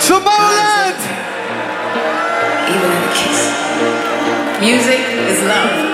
Tomorrowland! Even in a kiss. Music is love.